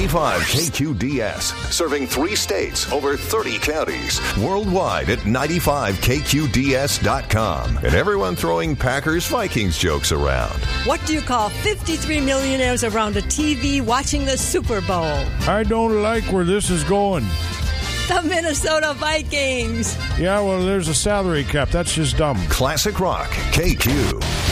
95 KQDS, serving 3 states, over 30 counties, worldwide at 95KQDS.com. And everyone throwing Packers-Vikings jokes around. What do you call 53 millionaires around a TV watching the Super Bowl? I don't like where this is going. The Minnesota Vikings. Yeah, well, there's a salary cap. That's just dumb. Classic Rock, KQ.